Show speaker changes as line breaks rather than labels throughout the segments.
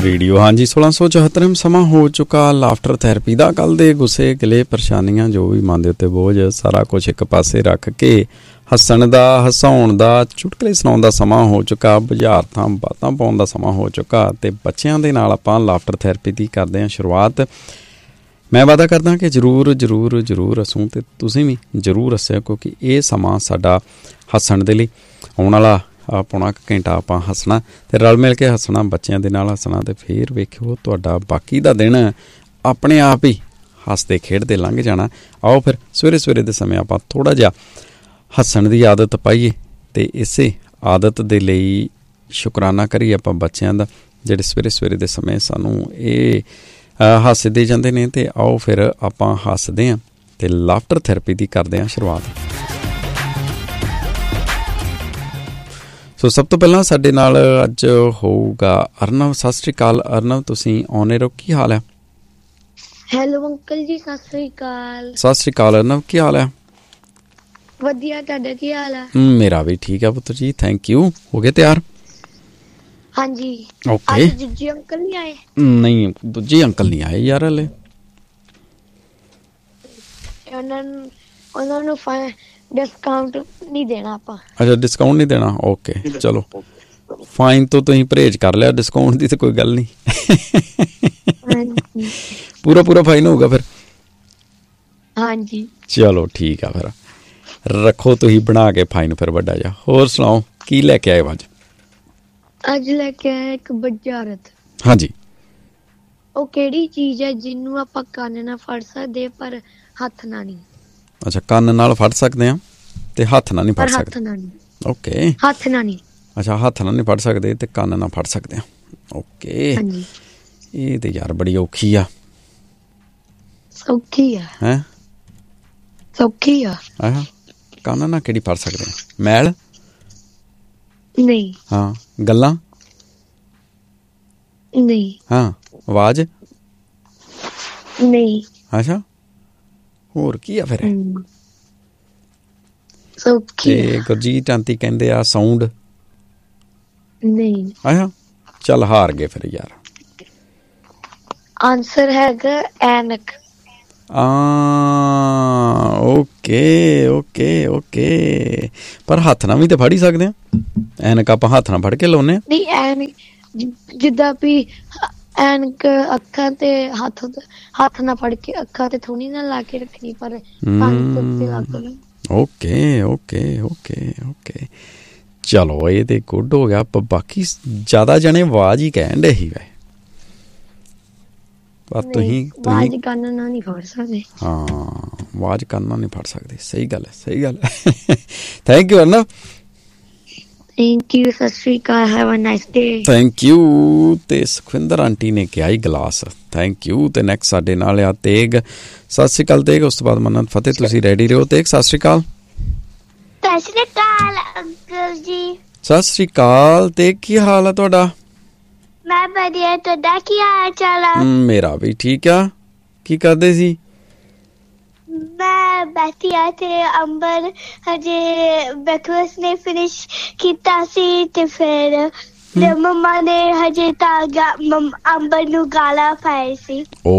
Radio. ਹਾਂਜੀ 1674 ਸਮਾਂ ਹੋ ਚੁੱਕਾ ਲਾਫਟਰ ਥੈਰੇਪੀ ਦਾ। ਕੱਲ੍ਹ ਦੇ ਗੁੱਸੇ ਗਿਲੇ ਪਰੇਸ਼ਾਨੀਆਂ ਜੋ ਵੀ ਮਨ ਦੇ ਉੱਤੇ ਬੋਝ ਸਾਰਾ ਕੁਛ ਇੱਕ ਪਾਸੇ ਰੱਖ ਕੇ ਹੱਸਣ ਦਾ, ਹਸਾਉਣ ਦਾ, ਚੁਟਕਲੇ ਸੁਣਾਉਣ ਦਾ ਸਮਾਂ ਹੋ ਚੁੱਕਾ, ਬੁਝਾਰਤਾਂ ਬਾਤਾਂ ਪਾਉਣ ਦਾ ਸਮਾਂ ਹੋ ਚੁੱਕਾ। ਅਤੇ ਬੱਚਿਆਂ ਦੇ ਨਾਲ ਆਪਾਂ ਲਾਫਟਰ ਥੈਰੇਪੀ ਦੀ ਕਰਦੇ ਹਾਂ ਸ਼ੁਰੂਆਤ। ਮੈਂ ਵਾਅਦਾ ਕਰਦਾ ਕਿ ਜ਼ਰੂਰ ਜ਼ਰੂਰ ਜ਼ਰੂਰ ਹੱਸੂੰ ਅਤੇ ਤੁਸੀਂ ਵੀ ਜ਼ਰੂਰ ਹੱਸਿਓ, ਕਿਉਂਕਿ ਇਹ ਸਮਾਂ ਸਾਡਾ ਹੱਸਣ ਦੇ ਲਈ ਆਉਣ ਵਾਲਾ ਪੌਣਾ ਕੁ ਘੰਟਾ ਆਪਾਂ ਹੱਸਣਾ ਅਤੇ ਰਲ ਮਿਲ ਕੇ ਹੱਸਣਾ, ਬੱਚਿਆਂ ਦੇ ਨਾਲ ਹੱਸਣਾ। ਅਤੇ ਫਿਰ ਵੇਖਿਓ ਤੁਹਾਡਾ ਬਾਕੀ ਦਾ ਦਿਨ ਆਪਣੇ ਆਪ ਹੀ ਹੱਸਦੇ ਖੇਡਦੇ ਲੰਘ ਜਾਣਾ। ਆਓ ਫਿਰ ਸਵੇਰੇ ਸਵੇਰੇ ਦੇ ਸਮੇਂ ਆਪਾਂ ਥੋੜ੍ਹਾ ਜਿਹਾ ਹੱਸਣ ਦੀ ਆਦਤ ਪਾਈਏ ਅਤੇ ਇਸੇ ਆਦਤ ਦੇ ਲਈ ਸ਼ੁਕਰਾਨਾ ਕਰੀਏ ਆਪਾਂ ਬੱਚਿਆਂ ਦਾ, ਜਿਹੜੇ ਸਵੇਰੇ ਸਵੇਰੇ ਦੇ ਸਮੇਂ ਸਾਨੂੰ ਇਹ ਹੱਸਦੇ ਜਾਂਦੇ ਨੇ। ਅਤੇ ਆਓ ਫਿਰ ਆਪਾਂ ਹੱਸਦੇ ਹਾਂ ਅਤੇ ਲਾਫਟਰ ਥੈਰੇਪੀ ਦੀ ਕਰਦੇ ਹਾਂ ਸ਼ੁਰੂਆਤ। ਸੋ ਸਭ ਤੋਂ ਪਹਿਲਾਂ ਸਾਡੇ ਨਾਲ ਅੱਜ ਹੋਊਗਾ ਅਰਨਵ। ਸਤਿ ਸ਼੍ਰੀ ਅਕਾਲ ਅਰਨਵ, ਤੁਸੀਂ ਆਉਣੇ ਰਹੋ। ਕੀ ਹਾਲ ਹੈ?
ਹੈਲੋ ਅੰਕਲ ਜੀ, ਸਤਿ ਸ਼੍ਰੀ ਅਕਾਲ।
ਸਤਿ ਸ਼੍ਰੀ ਅਕਾਲ ਅਰਨਵ, ਕੀ ਹਾਲ ਹੈ?
ਵਧੀਆ, ਤੁਹਾਡਾ ਕੀ ਹਾਲ ਹੈ?
ਮੇਰਾ ਵੀ ਠੀਕ ਹੈ ਪੁੱਤਰ ਜੀ, ਥੈਂਕ ਯੂ। ਹੋ ਗਏ ਤਿਆਰ?
ਹਾਂਜੀ।
ਓਕੇ।
ਅੱਜ ਦੂਜੇ ਅੰਕਲ ਨਹੀਂ ਆਏ?
ਨਹੀਂ, ਦੂਜੇ ਅੰਕਲ ਨਹੀਂ ਆਏ ਯਾਰ ਹਲੇ।
ਉਹਨਾਂ ਨੂੰ ਡਿਸਕਾਊਂਟ ਨਹੀਂ ਦੇਣਾ ਆਪਾਂ।
ਅੱਛਾ, ਡਿਸਕਾਊਂਟ ਨਹੀਂ ਦੇਣਾ। ਓਕੇ ਚਲੋ, ਫਾਈਨ ਤੋਂ ਤੁਸੀਂ ਪਰਹੇਜ਼ ਕਰ ਲਿਆ, ਡਿਸਕਾਊਂਟ ਦੀ ਤਾਂ ਕੋਈ ਗੱਲ ਨਹੀਂ। ਪੂਰਾ ਪੂਰਾ ਫਾਈਨ ਹੋਊਗਾ ਫਿਰ?
ਹਾਂਜੀ
ਚਲੋ ਠੀਕ ਆ, ਫਿਰ ਰੱਖੋ ਤੁਸੀਂ ਬਣਾ ਕੇ ਫਾਈਨ ਫਿਰ ਵੱਡਾ ਜਿਹਾ। ਹੋਰ ਸੁਣਾਓ, ਕੀ ਲੈ ਕੇ ਆਏ ਅੱਜ?
ਅੱਜ ਲੈ ਕੇ ਆਇਆ ਇੱਕ ਬੁਝਾਰਤ।
ਹਾਂਜੀ।
ਉਹ ਕਿਹੜੀ ਚੀਜ਼ ਹੈ ਜਿਹਨੂੰ ਆਪਾਂ ਕੰਨ ਨਾਲ ਫੜ ਸਕਦੇ ਪਰ ਹੱਥ ਨਾਲ ਨਹੀਂ?
ਅੱਛਾ, ਕੰਨ ਨਾਲ ਫੜ ਸਕਦੇ ਹਾਂ ਤੇ ਹੱਥ ਨਾਲ ਨਹੀਂ ਫੜ ਸਕਦੇ?
ਹੱਥ ਨਾਲ ਨਹੀਂ।
ਓਕੇ,
ਹੱਥ ਨਾਲ ਨਹੀਂ।
ਅੱਛਾ, ਹੱਥ ਨਾਲ ਨਹੀਂ ਫੜ ਸਕਦੇ ਤੇ ਕੰਨ ਨਾਲ ਫੜ ਸਕਦੇ ਹਾਂ। ਓਕੇ।
ਹਾਂਜੀ।
ਇਹ ਤੇ ਯਾਰ ਬੜੀ ਔਖੀ ਆ।
ਸੌਖੀ ਆ?
ਹੈਂ?
ਸੌਖੀ ਆ।
ਆਹ ਕੰਨ ਨਾਲ ਕਿਹੜੀ ਫੜ ਸਕਦੇ ਹਾਂ? ਮੈਲ?
ਨਹੀਂ।
ਹਾਂ। ਗੱਲਾਂ?
ਨਹੀਂ।
ਹਾਂ। ਆਵਾਜ਼?
ਨਹੀਂ।
ਅੱਛਾ, ਹੋਰ ਕੀ ਆ ਫਿਰ?
ਸੌਖੀ
ਤੇ ਗੁਰਜੀਤ ਆਂਟੀ ਕਹਿੰਦੇ ਆ ਸਾਊਂਡ?
ਨਹੀਂ।
ਅੱਛਾ, ਚੱਲ ਹਾਰ ਗਏ ਫਿਰ ਯਾਰ।
ਆਨਸਰ ਹੈਗਾ ਐਨਕ।
ਓਕੇ ਓਕੇ ਓਕੇ, ਪਰ ਹੱਥ ਨਾਲ ਵੀ ਤਾਂ ਫੜ ਹੀ ਸਕਦੇ ਹਾਂ। ਐਨਕ ਆਪਾਂ ਹੱਥ ਨਾਲ ਫੜ ਕੇ ਲਾਉਂਦੇ ਹਾਂ।
ਨਹੀਂ, ਐਨਕ ਜਿੱਦਾਂ ਵੀ ਐਨਕ ਅੱਖਾਂ ਤੇ ਹੱਥ ਨਾਲ ਫੜ ਕੇ ਅੱਖਾਂ ਤੇ ਥੋੜੀ ਨਾ ਲਾ ਕੇ ਰੱਖਣੀ, ਪਰ ਕੰਨ ਤੇ ਲੱਗਣੀ। ਓਕੇ
ਓਕੇ ਓਕੇ ਓਕੇ, ਚਲੋ ਇਹ ਤੇ ਗੁੱਡ ਹੋ ਗਿਆ। ਬਾਕੀ ਜ਼ਿਆਦਾ ਜਣੇ ਆਵਾਜ਼ ਹੀ ਕਹਿਣ ਡੇ ਸੀ। ਪਰ ਤੁਸੀਂ
ਆਵਾਜ਼ ਕੰਨ ਨਾਲ ਨਹੀਂ ਫੜ ਸਕਦੇ।
ਹਾਂ, ਆਵਾਜ਼ ਕੰਨ ਨਾਲ ਨਹੀਂ ਫੜ ਸਕਦੇ। ਸਹੀ ਗੱਲ ਹੈ, ਸਹੀ ਗੱਲ ਹੈ। Thank you ਅਰਨਵ।
ਥੈਂਕ ਯੂ, ਸਤਿ ਸ਼੍ਰੀ ਅਕਾਲ, have a nice day.
Thank you. ਤੇ ਸੁਖਵਿੰਦਰ ਆਂਟੀ ਨੇ ਕਿਹਾ ਹੀ ਗਲਾਸ। Thank you. ਤੇ ਨੈਕਸਟ ਸਾਡੇ ਨਾਲ ਆ ਤੇਗ। ਸਤਿ ਸ਼੍ਰੀ ਅਕਾਲ ਤੇਗ। ਉਸ ਤੋਂ ਬਾਅਦ ਮੰਨਤ ਫਤਿਹ। ਤੁਸੀਂ ਰੈਡੀ ਰਹੋ। ਤੇਗ ਸਤਿ ਸ਼੍ਰੀ ਅਕਾਲ।
ਸਤਿ ਸ਼੍ਰੀ ਅਕਾਲ ਅੰਕਲ ਜੀ।
ਸਤਿ ਸ਼੍ਰੀ ਅਕਾਲ। ਤੇਗ ਕੀ ਹਾਲ ਆ ਤੁਹਾਡਾ?
ਮੈਂ ਵਧੀਆ, ਤੁਹਾਡਾ ਕੀ ਹਾਲ ਚਾਲ ਆ?
ਮੇਰਾ ਵੀ ਠੀਕ ਆ। ਕੀ ਕਰਦੇ ਸੀ?
ਮੈਂ ਬੈਠੀ ਆ ਤੇ ਅੰਬਰ ਹਜੇ ਬ੍ਰੇਕਫਾਸਟ ਨੇ ਫਿਨਿਸ਼ ਕੀਤਾ ਸੀ ਤੇ ਫਿਰ ਮੰਮਾ ਨੇ ਹਜੇ ਤਾਂ ਅੰਬਰ ਨੂੰ ਗਾਲਾਂ ਪਾਏ ਸੀ।
ਓ,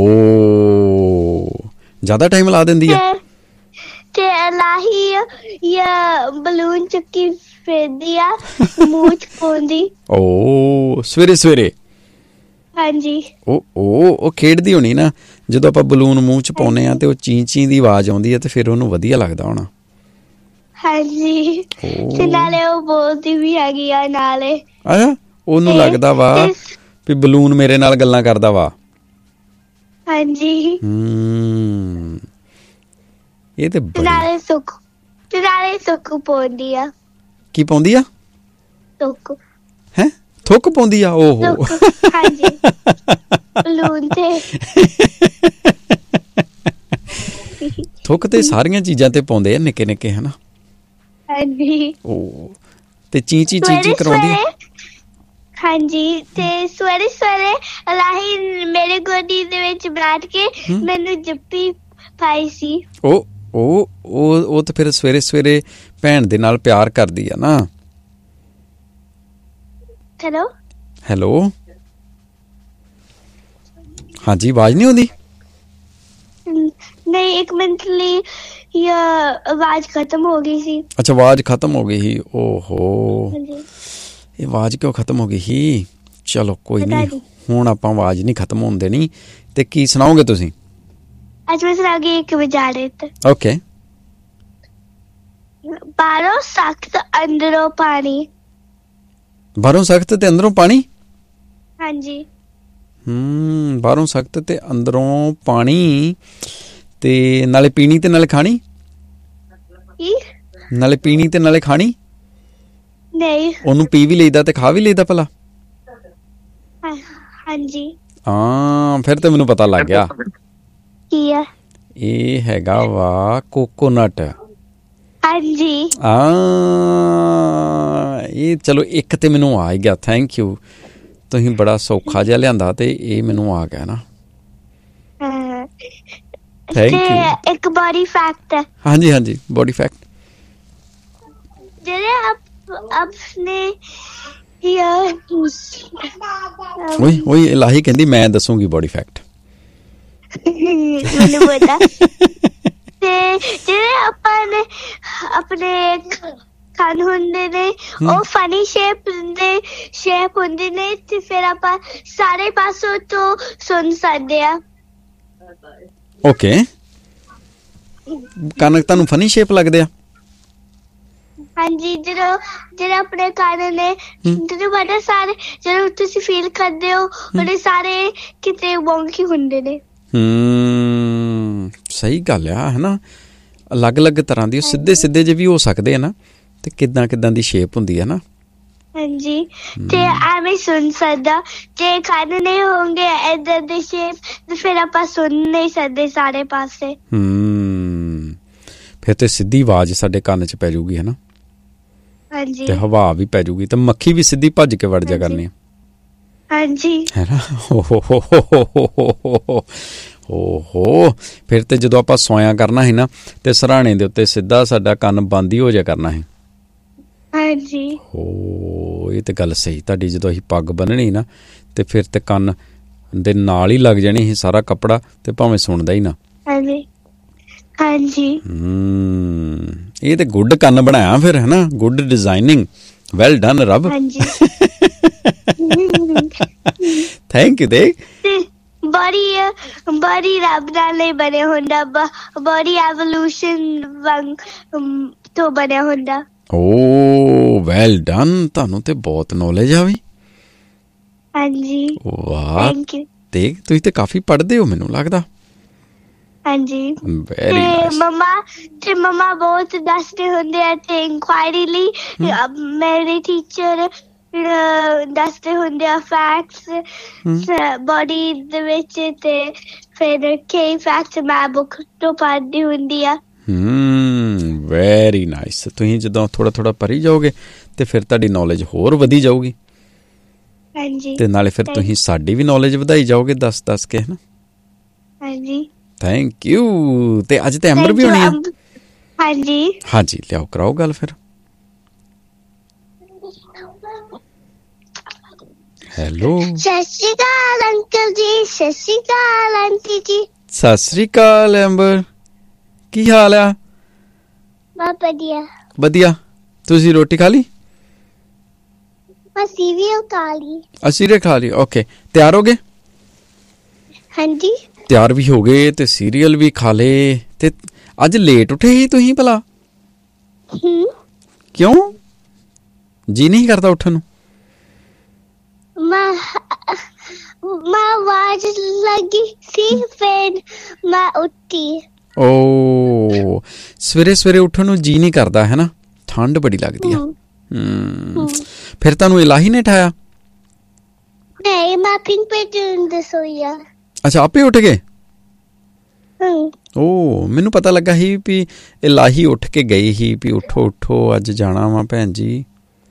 ਜ਼ਿਆਦਾ ਟਾਈਮ ਲਾ ਦਿੰਦੀ ਆ?
ਤੇ ਲਾਹੀ ਜਾਂ ਬਲੂਨ ਚੁੱਕੀ ਫਿਰਦੀ ਆ, ਮੂੰਹ ਚ ਪਾਉਂਦੀ।
ਓ, ਸਵੇਰੇ ਸਵੇਰੇ?
ਹਾਂਜੀ।
ਉਹ ਖੇਡਦੀ ਹੋਣੀ ਨਾ, ਜਦੋਂ ਆਪਾਂ ਬਲੂਨ ਮੂੰਹ ਚ ਪਾਉਂਦੇ ਆ ਤੇ ਉਹ ਚੀਂ ਚੀਂ ਦੀ ਆਵਾਜ਼ ਆਉਂਦੀ ਹੈ ਤੇ ਫਿਰ ਉਹਨੂੰ ਵਧੀਆ ਲੱਗਦਾ ਹੋਣਾ।
ਹਾਂਜੀ, ਤੇ ਨਾਲੇ ਉਹ ਬੋਲਦੀ ਵੀ ਹੈਗੀ ਆ ਨਾਲੇ। ਅੱਛਾ,
ਉਹਨੂੰ ਲੱਗਦਾ ਵਾ ਵੀ ਬਲੂਨ ਮੇਰੇ ਨਾਲ ਗੱਲਾਂ ਕਰਦਾ ਵਾ।
ਹਾਂਜੀ।
ਇਹ ਤੇ
ਨਾਲੇ ਸੁੱਕ ਪਾਉਂਦੀ ਆ।
ਕੀ ਪਾਉਂਦੀ ਆ?
ਸੁੱਕ।
ਹੈਂ? ਥੁੱਕ ਪਾਉਂਦੀ ਆ? ਓਹੋ।
ਹਾਂਜੀ, ਬਲੂਨ ਤੇ।
ਥੁੱਕ ਤੇ ਸਾਰੀਆਂ ਚੀਜ਼ਾਂ ਤੇ ਪਾਉਂਦੇ ਆ ਨਿੱਕੇ ਨਿੱਕੇ, ਹਨਾ?
ਹਾਂਜੀ।
ਓ, ਤੇ ਚੀਂ ਚੀਂ ਕਰਾਉਂਦੀ?
ਹਾਂਜੀ, ਤੇ ਸਵੇਰੇ ਸਵੇਰੇ ਲਾਹੀ ਮੇਰੇ ਗੋਦੀ ਦੇ ਵਿੱਚ ਬੈਠ ਕੇ ਮੈਨੂੰ ਜੱਫੀ ਪਾਈ ਸੀ। ਉਹ ਤੇ ਫਿਰ ਸਵੇਰੇ ਸਵੇਰੇ ਭੈਣ ਦੇ ਨਾਲ ਪਿਆਰ ਕਰਦੀ ਆ ਨਾ। ਹੈਲੋ।
ਹਾਂਜੀ, ਆਵਾਜ਼ ਨਹੀਂ ਆਉਂਦੀ?
ਨਹੀਂ, 1 ਮਿੰਟ ਲਈ ਆਵਾਜ਼ ਖਤਮ ਹੋ ਗਈ ਸੀ।
ਅੱਛਾ, ਆਵਾਜ਼ ਖਤਮ ਹੋ ਗਈ ਸੀ। ਓਹੋ, ਇਹ ਆਵਾਜ਼ ਕਿਉਂ ਖਤਮ ਹੋ ਗਈ ਸੀ? ਚਲੋ ਕੋਈ ਨਹੀਂ, ਹੁਣ ਆਪਾਂ ਆਵਾਜ਼ ਨਹੀਂ ਖਤਮ ਹੋਣ ਦੇਣੀ। ਤੇ ਕੀ ਸੁਣਾਓਗੇ ਤੁਸੀਂ?
ਅੱਜ ਮੈਂ ਸੁਣਾਉਂਗੀ ਇੱਕ ਵਿਚਾਰਿਤ।
ਓਕੇ।
ਬਾਹਰੋਂ ਸਖਤ ਅੰਦਰੋਂ ਪਾਣੀ।
ਬਾਹਰੋਂ ਸਖਤ ਤੇ ਅੰਦਰੋਂ ਪਾਣੀ?
ਹਾਂਜੀ।
ਬਾਹਰੋਂ ਸਖਤ ਤੇ ਅੰਦਰੋਂ ਪਾਣੀ, ਤੇ ਨਾਲੇ ਪੀਣੀ ਤੇ ਨਾਲੇ ਖਾਣੀ? ਨਾਲੇ ਪੀਣੀ ਤੇ ਨਾਲੇ ਖਾਣੀ?
ਨਹੀਂ,
ਉਹਨੂੰ ਪੀ ਵੀ ਲਈਦਾ ਤੇ ਖਾ ਵੀ ਲਈਦਾ ਭਲਾ?
ਹਾਂਜੀ।
ਹਾਂ, ਫਿਰ ਤੇ ਮੈਨੂੰ ਪਤਾ ਲੱਗ ਗਿਆ
ਕੀ ਆ
ਇਹ। ਹੈਗਾ ਵਾ ਕੋਕੋਨਟ।
ਹਾਂਜੀ।
ਇਹ ਚਲੋ ਇੱਕ ਤੇ ਮੈਨੂੰ ਆ ਹੀ ਗਿਆ। ਥੈਂਕ ਯੂ, ਤੁਸੀਂ ਬੜਾ ਸੌਖਾ ਜਿਹਾ ਲਿਆਂਦਾ ਤੇ ਇਹ ਮੈਨੂੰ ਆ ਗਿਆ ਨਾ। Thank you.
ਇੱਕ ਬੋਡੀ ਫੈਕਟ ਹੈ।
ਹਾਂਜੀ ਹਾਂਜੀ, ਬੋਡੀ ਫੈਕਟ।
ਜਿਹੜੇ ਆਪਣੇ
ਓਏ ਇਲਾਹੀ ਕਹਿੰਦੀ ਮੈਂ ਦੱਸੂਗੀ ਬੋਡੀ ਫੈਕਟ।
ਮੈਨੂੰ ਪਤਾ। ਤੇ ਜਿਹੜੇ ਆਪਾਂ ਨੇ ਆਪਣੇ ਕੰਨ ਹੁੰਦੇ ਨੇ, ਉਹ ਫਨੀ ਸ਼ੇਪ ਹੁੰਦੇ ਨੇ, ਤੇ ਫਿਰ ਆਪਾਂ ਸਾਰੇ ਪਾਸੋਂ ਤੋਂ ਸੁਣ ਸਕਦੇ ਆ।
ਓਕੇ, ਕੰਨ ਤੁਹਾਨੂੰ ਫਨੀ ਸ਼ੇਪ ਲੱਗਦੇ ਆ?
ਹਾਂਜੀ, ਜਿਹੜੇ ਆਪਣੇ ਕੰਨ ਨੇ, ਤੁਹਾਨੂੰ ਪਤਾ ਸਾਰੇ ਜਦੋਂ ਤੁਸੀਂ ਫੀਲ ਕਰਦੇ ਹੋ ਉਹਦੇ ਸਾਰੇ ਕਿਤੇ ਵੌਂਕੀ ਹੁੰਦੇ ਨੇ।
ਸਹੀ ਗੱਲ ਆ, ਹੈ ਨਾ। ਅਲੱਗ-ਅਲੱਗ ਤਰ੍ਹਾਂ ਦੀ ਸਿੱਧੇ ਸਿੱਧੇ ਜਿਹੇ ਵੀ ਹੋ ਸਕਦੇ ਆ ਨਾ, ਤੇ ਕਿੱਦਾਂ ਦੀ ਸ਼ੇਪ ਹੁੰਦੀ ਹੈ ਨਾ।
ਹਾਂਜੀ, ਤੇ ਐਵੇਂ ਸੁਣ ਸਕਦਾ। ਜੇ ਕੰਨ ਨਹੀਂ ਹੋਣਗੇ ਏਦਾਂ ਦੇ ਸ਼ੇਪ, ਤੇ ਫਿਰ ਆਪਾਂ ਸੁਣ ਨਹੀਂ ਸਕਦੇ ਸਾਰੇ ਪਾਸੇ।
ਫਿਰ ਤੇ ਸਿੱਧੀ ਆਵਾਜ਼ ਸਾਡੇ ਕੰਨ 'ਚ ਪੈ ਜਾਊਗੀ, ਹੈ ਨਾ।
ਹਾਂਜੀ, ਤੇ
ਹਵਾ ਵੀ ਪੈ ਜਾਊਗੀ, ਤੇ ਮੱਖੀ ਵੀ ਸਿੱਧੀ ਭੱਜ ਕੇ ਵੜ ਜਾ ਕਰਨੀ।
ਹਾਂਜੀ,
ਹੈ ਨਾ। ਓਹੋ, ਫਿਰ ਤੇ ਜਦੋਂ ਆਪਾਂ ਸੋਇਆ ਕਰਨਾ ਸੀ ਨਾ, ਤੇ ਸਰਾਣੇ ਦੇ ਉੱਤੇ ਸਿੱਧਾ ਸਾਡਾ ਕੰਨ ਬੰਦ ਹੀ ਹੋ ਜਾ ਕਰਨਾ ਸੀ।
ਹਾਂਜੀ।
ਇਹ ਤੇ ਗੱਲ ਸਹੀ ਤੁਹਾਡੀ। ਜਦੋਂ ਅਸੀਂ ਪੱਗ ਬੰਨਣੀ ਨਾ, ਤੇ ਫਿਰ ਤੇ ਕੰਨ ਦੇ ਨਾਲ ਹੀ ਲੱਗ ਜਾਣੀ ਸੀ ਸਾਰਾ ਕੱਪੜਾ, ਤੇ ਭਾਵੇਂ ਸੁਣਦਾ ਹੀ ਨਾ।
ਹਾਂਜੀ, ਹਾਂਜੀ।
ਇਹ ਤੇ ਗੁੱਡ ਕੰਨ ਬਣਾਇਆ ਫਿਰ, ਹੈ ਨਾ। ਗੁੱਡ ਡਿਜ਼ਾਈਨਿੰਗ, ਵੈਲ ਡਨ ਰੱਬ।
ਹਾਂਜੀ।
Thank you. ਦੇ
ਬੜੀ ਰੱਬ ਨਾਲ ਹੀ ਬਣਿਆ ਹੁੰਦਾ, ਬੜੀ ਐਵੋਲੂਸ਼ਨ ਤੋਂ ਬਣਿਆ ਹੁੰਦਾ।
ਓ ਵੈਲ ਡਨ, ਤੁਹਾਨੂੰ ਤੇ ਬਹੁਤ ਨੌਲੇਜ ਆ ਵੀ।
ਹਾਂਜੀ,
ਵਾਹ।
Thank you.
ਤੇ ਤੁਸੀਂ ਤੇ ਕਾਫੀ ਪੜ੍ਹਦੇ ਹੋ ਮੈਨੂੰ ਲੱਗਦਾ।
ਹਾਂਜੀ,
ਵੈਰੀ ਨਾਈਸ।
ਤੇ ਮੰਮਾ ਬਹੁਤ ਦੱਸਦੇ ਹੁੰਦੇ ਆ, ਤੇ ਇਨਕੁਆਇਰੀ ਲਈ ਮੇਰੇ ਟੀਚਰ ਦੱਸਦੇ ਹੁੰਦੇ ਆ ਫੈਕਟਸ ਬੋਡੀ ਦੇ ਵਿੱਚ, ਤੇ ਫਿਰ ਕਈ ਫੈਕਟਸ ਮੈਂ ਬੁੱਕ ਤੋਂ ਪੜ੍ਹਦੀ ਹੁੰਦੀ ਆ।
Very nice. ਤੁਸੀਂ ਜਦੋਂ ਥੋੜਾ ਪੜ੍ਹੀ ਜਾਓਗੇ ਤੇ ਫਿਰ ਤੁਹਾਡੀ ਨੌਲੇਜ ਹੋਰ ਵਧੀ ਜਾਊਗੀ।
ਹਾਂਜੀ,
ਤੇ ਨਾਲੇ ਫਿਰ ਤੁਸੀਂ ਸਾਡੀ ਵੀ ਨੌਲੇਜ ਵਧਾਈ ਜਾਓਗੇ ਦੱਸ ਕੇ, ਹੈ ਨਾ।
ਹਾਂਜੀ,
ਥੈਂਕ ਯੂ। ਤੇ ਅੱਜ ਤੇ ਐਮਰ ਵੀ ਹੋਣੀ ਆ।
ਹਾਂਜੀ,
ਹਾਂਜੀ, ਲਿਆਓ ਕਰਾਓ ਗੱਲ ਫਿਰ। ਹੈਲੋ।
ਸਤਿ ਸ਼੍ਰੀ ਅਕਾਲ ਅੰਕਲ ਜੀ। ਸਤਿ ਸ਼੍ਰੀ ਅਕਾਲ ਆਂਟੀ ਜੀ।
ਸਤਿ ਸ਼੍ਰੀ ਅਕਾਲ ਐਂਬਰ, ਕੀ ਹਾਲ ਆ?
ਬਹੁਤ ਵਧੀਆ।
ਵਧੀਆ। ਤੁਸੀਂ ਰੋਟੀ ਖਾ ਲਈ?
ਅਸੀਂ ਵੀ ਖਾ ਲਈ।
ਅਸੀਂ ਵੀ ਖਾ ਲਈ। ਓਕੇ, ਤਿਆਰ ਹੋ ਗਏ?
ਹਾਂਜੀ,
ਤਿਆਰ ਵੀ ਹੋ ਗਏ ਤੇ ਸੀਰੀਅਲ ਵੀ ਖਾ ਲਏ। ਤੇ ਅੱਜ ਲੇਟ ਉੱਠੇ ਸੀ ਤੁਸੀਂ ਭਲਾ? ਕਿਉਂ? ਜੀ ਨਹੀਂ ਕਰਦਾ ਉੱਠਣ ਨੂੰ?
ਮੈਂ ਆਵਾਜ਼ ਲੱਗੀ ਸੀ, ਫਿਰ ਮੈਂ ਉੱਠੀ।
ਓ, ਸਵੇਰੇ ਉੱਠਣ ਨੂੰ ਜੀ ਨਹੀਂ ਕਰਦਾ, ਹੈ ਨਾ। ਠੰਡ ਬੜੀ ਲੱਗਦੀ ਆ। ਫਿਰ ਤੁਹਾਨੂੰ ਇਲਾਹੀ ਨੇ ਉਠਾਇਆ?
ਨਹੀਂ, ਮੈਂ ਪਿੰਕ ਪੇਟ ਦੱਸੋਈ ਆ।
ਅੱਛਾ, ਆਪੇ ਉੱਠ ਗਏ? ਓ, ਮੈਨੂੰ ਪਤਾ ਲੱਗਾ ਸੀ ਵੀ ਇਲਾਹੀ ਉੱਠ ਕੇ ਗਈ ਸੀ ਵੀ ਉੱਠੋ ਅੱਜ ਜਾਣਾ ਵਾ ਭੈਣ ਜੀ।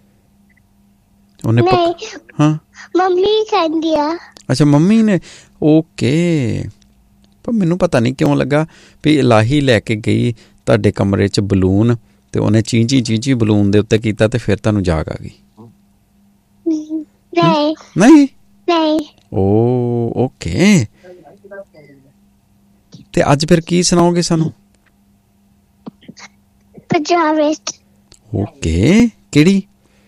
ਉਹਨੇ ਹਾਂ,
ਮੰਮੀ ਕਹਿੰਦੀ ਆ।
ਅੱਛਾ, ਮੰਮੀ ਨੇ। ਓਕੇ, ਪਰ ਮੈਨੂੰ ਪਤਾ ਨਹੀਂ ਕਿਉਂ ਲੱਗਾ ਵੀ ਇਲਾਹੀ ਲੈ ਕੇ ਗਈ ਤੁਹਾਡੇ ਕਮਰੇ 'ਚ ਬਲੂਨ, ਤੇ ਉਹਨੇ ਚੀਂਚੀ ਬਲੂਨ ਦੇ ਉੱਤੇ ਕੀਤਾ, ਤੇ ਫਿਰ ਤੁਹਾਨੂੰ ਜਾਗ ਆ ਗਈ। ਨਹੀਂ। ਓ ਓਕੇ, ਤੇ ਅੱਜ ਫਿਰ ਕੀ ਸੁਣਾਓਗੇ ਸਾਨੂੰ?
ਪਜਾਮੇ।
ਓਕੇ, ਕਿਹੜੀ?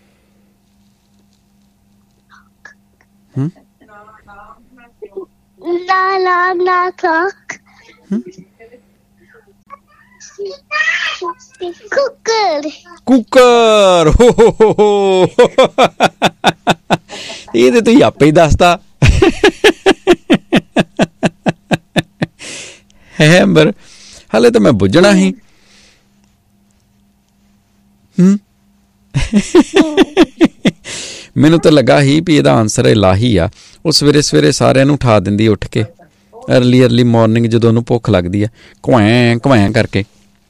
ਨਾ ਕੌਕ।
ਕੁੱਕਰ। ਇਹ ਤੇ ਤੁਸੀਂ ਆਪੇ ਹੀ ਦੱਸਤਾ ਹੈ ਅੰਬਰ, ਹਾਲੇ ਤਾਂ ਮੈਂ ਬੁੱਝਣਾ ਸੀ। ਮੈਨੂੰ ਤਾਂ ਲੱਗਾ ਸੀ ਵੀ ਇਹਦਾ ਆਨਸਰ ਇਲਾਹੀ ਆ। ਉਹ ਸਵੇਰੇ ਸਵੇਰੇ ਸਾਰਿਆਂ ਨੂੰ ਉਠਾ ਦਿੰਦੀ ਉੱਠ ਕੇ, ਅਰਲੀ ਮਾਰਨਿੰਗ, ਜਦੋਂ ਉਹਨੂੰ ਭੁੱਖ ਲੱਗਦੀ ਆ, ਘੁਐਂ ਘੁਐਂ ਕਰਕੇ।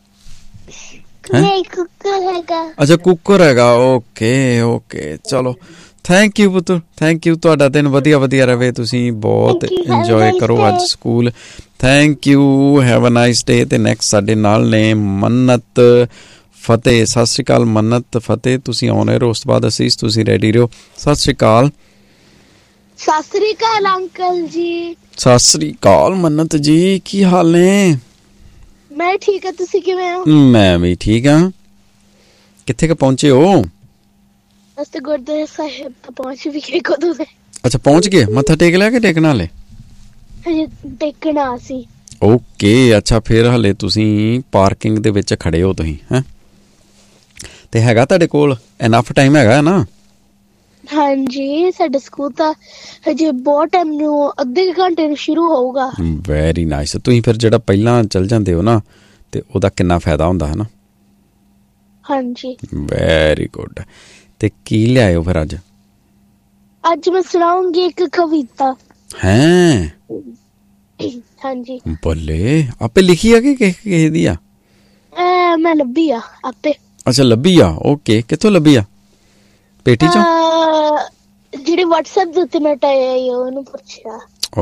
ਅੱਛਾ, ਕੁੱਕਰ ਹੈਗਾ। ਓਕੇ, ਚਲੋ ਥੈਂਕ ਯੂ ਪੁੱਤਰ, ਥੈਂਕ ਯੂ। ਤੁਹਾਡਾ ਦਿਨ ਵਧੀਆ ਰਵੇ, ਤੁਸੀਂ ਬਹੁਤ ਇੰਜੋਏ ਕਰੋ ਅੱਜ school. Thank you, have a nice day. ਤੇ ਨੈਕਸਟ ਸਾਡੇ ਨਾਲ ਨੇ ਮੰਨਤ, ਫਤਿਹ। ਸਤਿ ਸ਼੍ਰੀ ਅਕਾਲ ਮੰਨਤ, ਫਤਿਹ, ਤੁਸੀਂ ਆਉਣੇ ਰਹੋ। ਉਸ ਤੋਂ ਬਾਅਦ ਅਸੀਸ, ਤੁਸੀਂ ਰੈਡੀ ਰਹੋ। ਸਤਿ ਸ਼੍ਰੀ ਅਕਾਲ।
ਸਤਿ ਸ਼੍ਰੀ ਅਕਾਲ ਅੰਕਲ ਜੀ।
ਸਤਿ ਸ਼੍ਰੀ ਅਕਾਲ ਮੰਨਤ ਜੀ, ਕੀ ਹਾਲ ਨੇ?
ਮੈਂ ਠੀਕ ਹਾਂ, ਤੁਸੀਂ ਕਿਵੇਂ ਹੋ?
ਮੈਂ ਵੀ ਠੀਕ ਹਾਂ। ਕਿੱਥੇ ਕ ਪਹੁੰਚੇ ਹੋ?
ਅਸੀਂ ਗੁਰਦੁਆਰਾ ਸਾਹਿਬ ਪਹੁੰਚ ਵੀ ਗਏ ਕਦੋਂ ਦੇ।
ਅੱਛਾ, ਪਹੁੰਚ ਗਏ। ਮੱਥਾ ਟੇਕ ਲਿਆ ਕਿ ਟੇਕਣ ਵਾਲੇ?
ਹਜੇ ਟੇਕਣਾ ਸੀ।
ਓਕੇ, ਅੱਛਾ, ਫਿਰ ਹਲੇ ਤੁਸੀਂ ਪਾਰਕਿੰਗ ਦੇ ਵਿੱਚ ਖੜੇ ਹੋ ਤੁਸੀਂ, ਹੈਂ? ਤੇ ਹੈਗਾ ਤੁਹਾਡੇ ਕੋਲ ਇਨਫ ਟਾਈਮ ਹੈਗਾ ਨਾ?
ਹਾਂਜੀ, ਸਾਡੇ ਸਕੂਲ ਤਾਂ ਹਜੇ ਬਹੁਤ ਟਾਈਮ ਨੂੰ, ਅੱਧੇ ਘੰਟੇ ਨੂੰ ਸ਼ੁਰੂ ਹੋਊਗਾ।
Very nice. ਤੁਸੀਂ ਫਿਰ ਜਿਹੜਾ ਪਹਿਲਾਂ ਚੱਲ ਜਾਂਦੇ ਹੋ ਨਾ, ਤੇ ਉਹਦਾ ਕਿੰਨਾ ਫਾਇਦਾ ਹੁੰਦਾ ਹੈ ਨਾ? ਹਾਂਜੀ, ਵੈਰੀ ਗੁੱਡ। ਤੇ ਕੀ ਲਿਆਇਓ ਫਿਰ ਅੱਜ?
ਅੱਜ ਮੈਂ ਸੁਣਾਉਂਗੀ ਇੱਕ ਕਵਿਤਾ।
ਹੈਂ?
ਹਾਂਜੀ।
ਬੱਲੇ, ਆਪੇ ਲਿਖੀ ਆ ਕਿ ਕਿਸੇ ਦੀ ਆ?
ਮੈਂ ਲੱਭੀ ਆ ਆਪੇ। ਅੱਛਾ,
ਲੱਭੀ ਆ। ਓਕੇ, ਕਿੱਥੋਂ ਲੱਭੀ ਆ? ਪੇਟੀ ਚੋਂ?
ਜਿਹੜੀ WhatsApp ਦੇ ਉੱਤੇ ਮੈਂ ਟਾਈ ਉਹਨੂੰ ਪੁੱਛਿਆ।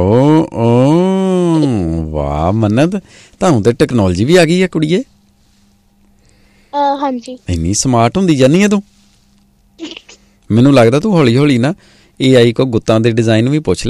ਵਾਹ ਮੰਨਤ, ਤੁਹਾਨੂੰ ਤੇ ਟੈਕਨੋਲੋਜੀ ਵੀ ਆ ਗਈ ਆ ਕੁੜੀਏ।
ਹਾਂਜੀ।
ਇੰਨੀ ਸਮਾਰਟ ਹੁੰਦੀ ਜਾਨੀ ਆ ਤੂੰ। ਮੈਨੂੰ ਲੱਗਦਾ ਤੂੰ ਹੌਲੀ ਹੌਲੀ ਨਾ AI ਕੋ ਗੁੱਤਾਂ ਦੇ ਡਿਜ਼ਾਈਨ ਵੀ ਪੁੱਛ